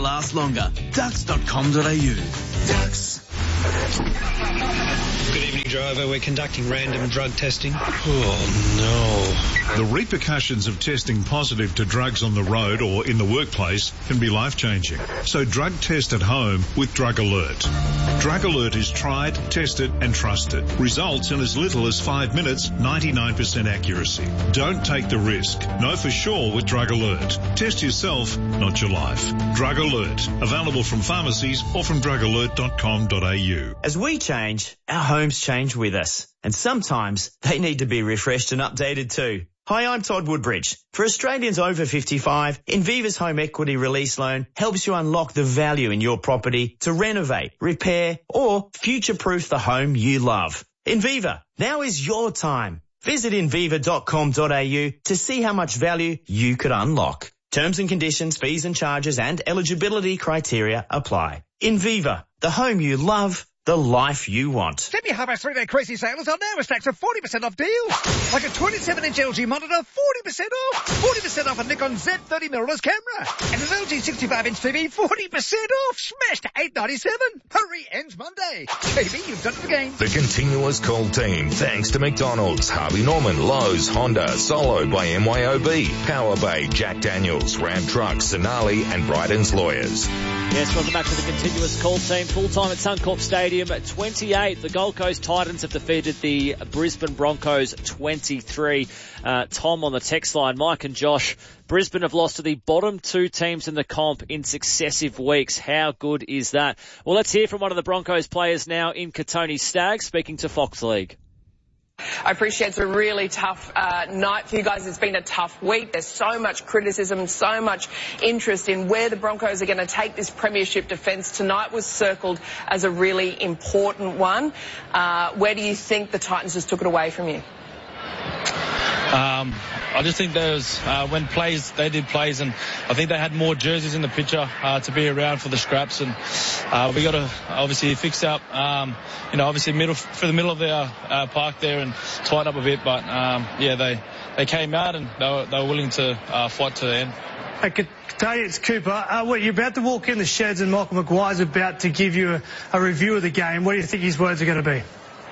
last longer. Ducks.com.au. Ducks. Good evening, driver. We're conducting random drug testing. Oh, no. The repercussions of testing positive to drugs on the road or in the workplace can be life-changing. So drug test at home with Drug Alert. Drug Alert is tried, tested and trusted. Results in as little as 5 minutes, 99% accuracy. Don't take the risk. Know for sure with Drug Alert. Test yourself, not your life. Drug Alert. Available from pharmacies or from drugalert.com.au. As we change, our homes change with us. And sometimes they need to be refreshed and updated too. Hi, I'm Todd Woodbridge. For Australians over 55, Inviva's Home Equity Release Loan helps you unlock the value in your property to renovate, repair or future-proof the home you love. Inviva, now is your time. Visit inviva.com.au to see how much value you could unlock. Terms and conditions, fees and charges and eligibility criteria apply. Inviva, the home you love, the life you want. Sydney Harbour's 3-day crazy sales are now stacks of 40% off deals. Like a 27-inch LG monitor, 40% off. 40% off a Nikon Z30 mirrorless camera. And an LG 65-inch TV, 40% off. Smashed to $8.97. Hurry, ends Monday. JB, you've done it again. The Continuous Call team, thanks to McDonald's, Harvey Norman, Lowe's, Honda, Solo by MYOB, Power Bay, Jack Daniels, Ram Trucks, Sonali and Bryden's Lawyers. Yes, welcome back to the Continuous Call team. Full-time at Suncorp Stadium at 28. The Gold Coast Titans have defeated the Brisbane Broncos 23. Tom on the text line, Mike and Josh, Brisbane have lost to the bottom two teams in the comp in successive weeks. How good is that? Well, let's hear from one of the Broncos players now in Katoni Staggs, speaking to Fox League. I appreciate it's a really tough night for you guys. It's been a tough week. There's so much criticism, so much interest in where the Broncos are going to take this premiership defence. Tonight was circled as a really important one. Where do you think the Titans just took it away from you? I just think there was, when they did plays, and I think they had more jerseys in the picture to be around for the scraps, and we got to obviously fix up, obviously for the middle of their park there and tighten up a bit, but they came out and they were willing to fight to the end. I could tell you, it's Cooper. You're about to walk in the sheds and Michael Maguire's about to give you a review of the game. What do you think his words are going to be?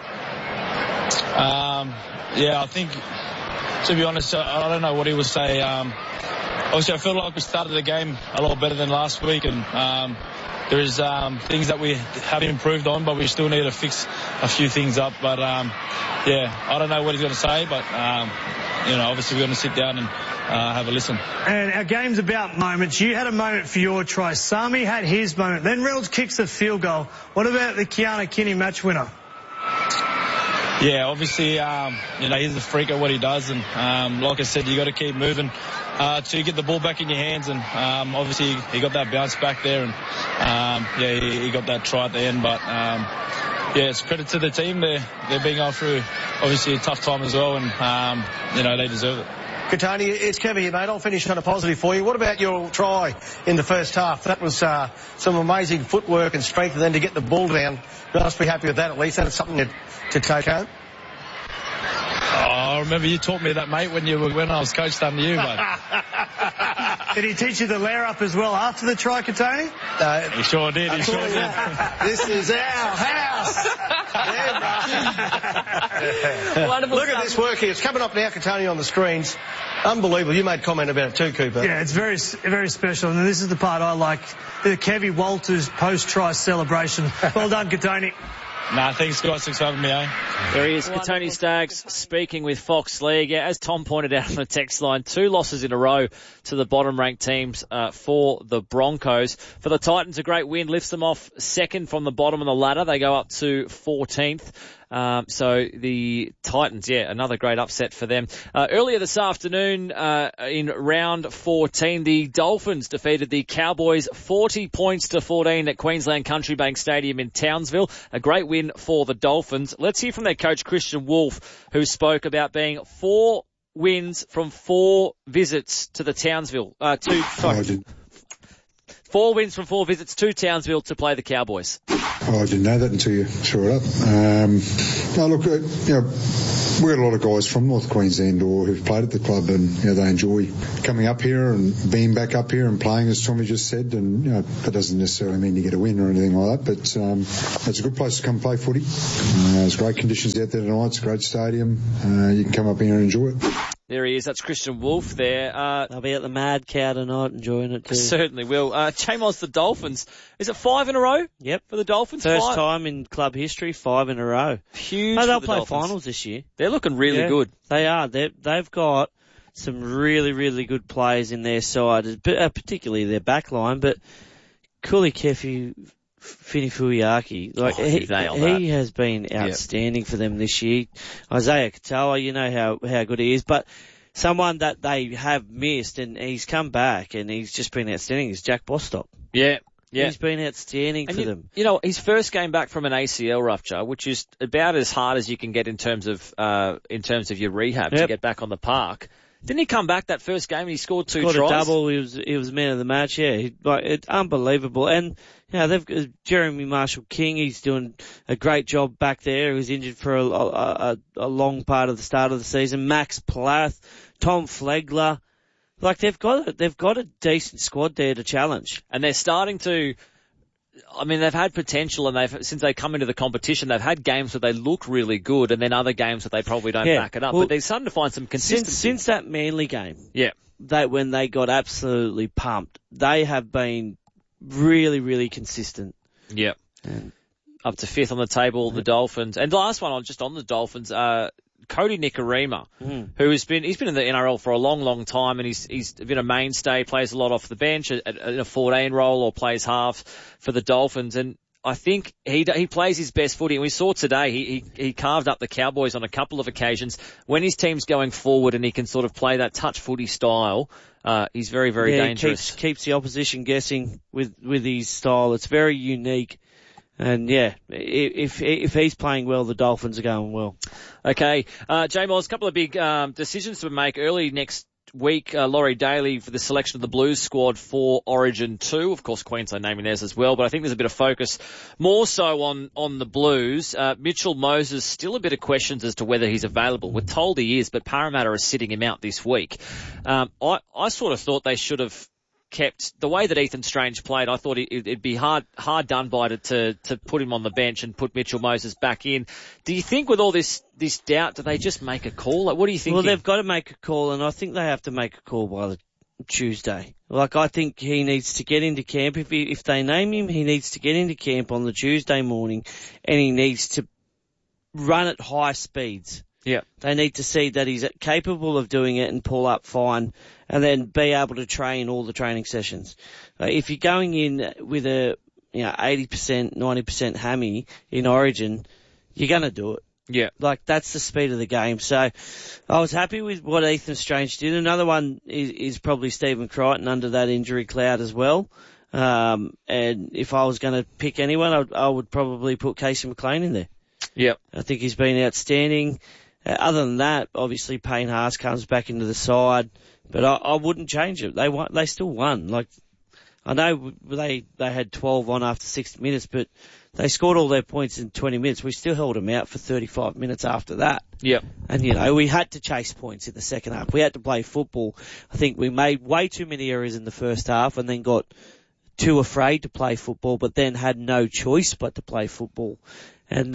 I think, to be honest, I don't know what he would say. Obviously, I feel like we started the game a lot better than last week, and there's things that we have improved on, but we still need to fix a few things up. But, I don't know what he's going to say, but, obviously we're going to sit down and have a listen. And our game's about moments. You had a moment for your try. Sami had his moment. Then Reynolds kicks the field goal. What about the Keanu Kinney match winner? Yeah, obviously, he's a freak at what he does, and like I said, you got to keep moving to get the ball back in your hands, and obviously he got that bounce back there, and he got that try at the end. But it's credit to the team. They're being going through obviously a tough time as well, and they deserve it. Katoni, it's Kevin here, mate. I'll finish on a positive for you. What about your try in the first half? That was some amazing footwork and strength, and then to get the ball down. You must be happy with that at least. That's something to take home. I remember you taught me that, mate, when I was coached under you, mate. Did he teach you the layer up as well after the try, Katoni? He sure did. He sure did. This is our house. Look at this work here. It's coming up now, Katoni, on the screens. Unbelievable. You made comment about it too, Cooper. Yeah, it's very, very special. And this is the part I like. The Kevy Walters post-try celebration. Well done, Katoni. Thanks, guys. Thanks for having me, There he is, Katoni Staggs, speaking with Fox League. Yeah, as Tom pointed out on the text line, 2 losses in a row to the bottom-ranked teams for the Broncos. For the Titans, a great win lifts them off second from the bottom of the ladder. They go up to 14th. So the Titans, another great upset for them. Earlier this afternoon, in round 14, the Dolphins defeated the Cowboys 40 points to 14 at Queensland Country Bank Stadium in Townsville. A great win for the Dolphins. Let's hear from their coach, Christian Wolf, who spoke about being 4 wins from 4 visits to the Townsville, 4 wins from 4 visits to Townsville to play the Cowboys. I didn't know that until you threw it up. we got a lot of guys from North Queensland or who've played at the club, and they enjoy coming up here and being back up here and playing, as Tommy just said. And that doesn't necessarily mean you get a win or anything like that, but it's a good place to come play footy. There's great conditions out there tonight. It's a great stadium. You can come up here and enjoy it. There he is. That's Christian Wolf there. I'll be at the Mad Cow tonight enjoying it too. Certainly will. Chamos, the Dolphins. Is it 5 in a row? Yep. For the Dolphins? First time in club history, 5 in a row. Huge. They'll for the play Dolphins. finals this year. They're looking really good. They are. They've got some really, really good players in their side, particularly their back line, but Kuli Kefi Finifuiaki, he has been outstanding for them this year. Isaiah Katoa, you know how good he is, but someone that they have missed, and he's come back and he's just been outstanding, is Jack Bostock. Yeah. He's been outstanding for them. You know, his first game back from an ACL rupture, which is about as hard as you can get in terms of your rehab to get back on the park. Didn't he come back that first game and he scored 2 tries? Scored a double. He was man of the match. Yeah, it's unbelievable. And they've got Jeremy Marshall-King. He's doing a great job back there. He was injured for a long part of the start of the season. Max Plath, Tom Flegler. They've got a decent squad there to challenge. And they're starting to. I mean, they've had potential, and since they come into the competition, they've had games where they look really good, and then other games where they probably don't back it up. But they're starting to find some consistency. Since that Manly game, when they got absolutely pumped, they have been really, really consistent. Yeah. Up to 5th on the table, the Dolphins. And the last one on the Dolphins, Cody Nikorima, he's been in the NRL for a long, long time, and he's been a mainstay, plays a lot off the bench in a 14 role or plays half for the Dolphins. And I think he plays his best footy. And we saw today he carved up the Cowboys on a couple of occasions. When his team's going forward and he can sort of play that touch footy style, he's very, very dangerous. Keeps the opposition guessing with his style. It's very unique. And if he's playing well, the Dolphins are going well. Okay, J-Moz, a couple of big decisions to make early next week. Laurie Daly for the selection of the Blues squad for Origin 2. Of course, Queensland naming theirs as well, but I think there's a bit of focus more so on the Blues. Mitchell Moses, still a bit of questions as to whether he's available. We're told he is, but Parramatta are sitting him out this week. I sort of thought they should have kept the way that Ethan Strange played. I thought it'd be hard done by to put him on the bench and put Mitchell Moses back in. Do you think with all this doubt, do they just make a call? What do you think? Well, they've got to make a call, and I think they have to make a call by the Tuesday. I think he needs to get into camp. If they name him, he needs to get into camp on the Tuesday morning, and he needs to run at high speeds. Yeah. They need to see that he's capable of doing it and pull up fine, and then be able to train all the training sessions. If you're going in with a 80%, 90% hammy in Origin, you're going to do it. Yeah. That's the speed of the game. So I was happy with what Ethan Strange did. Another one is probably Stephen Crichton under that injury cloud as well. And if I was going to pick anyone, I would probably put Casey McLean in there. Yeah. I think he's been outstanding. Other than that, obviously Payne Haas comes back into the side, but I wouldn't change it. They still won. I know they had 12 on after 60 minutes, but they scored all their points in 20 minutes. We still held them out for 35 minutes after that. Yeah. And we had to chase points in the second half. We had to play football. I think we made way too many errors in the first half and then got too afraid to play football, but then had no choice but to play football. And,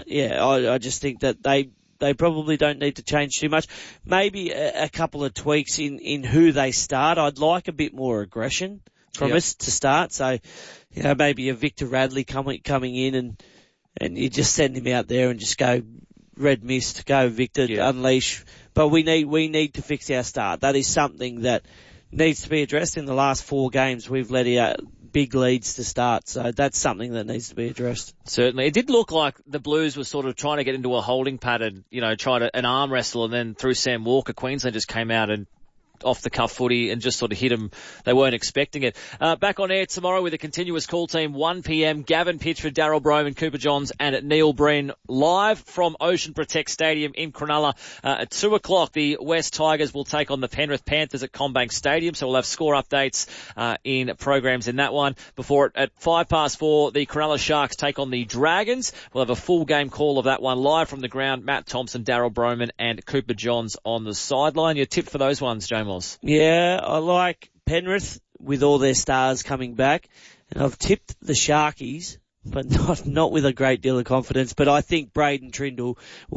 I just think that they probably don't need to change too much. Maybe a couple of tweaks in who they start. I'd like a bit more aggression from us to start. So, maybe a Victor Radley coming in and you just send him out there and just go red mist, go Victor, unleash. But we need to fix our start. That is something that needs to be addressed. In the last 4 games, we've let out big leads to start, so that's something that needs to be addressed. Certainly. It did look like the Blues were sort of trying to get into a holding pattern, try to an arm wrestle, and then through Sam Walker, Queensland just came out and off-the-cuff footy and just sort of hit them. They weren't expecting it. Back on air tomorrow with a continuous call team, 1 p.m. Gavin Pitchford, Darryl Broman, Cooper Johns and Neil Breen live from Ocean Protect Stadium in Cronulla. At 2 o'clock, the West Tigers will take on the Penrith Panthers at CommBank Stadium, so we'll have score updates in programs in that one. Before at 4:05, the Cronulla Sharks take on the Dragons. We'll have a full game call of that one live from the ground. Matt Thompson, Darryl Broman and Cooper Johns on the sideline. Your tip for those ones, James? Yeah, I like Penrith with all their stars coming back, and I've tipped the Sharkies, but not with a great deal of confidence. But I think Braden Trindle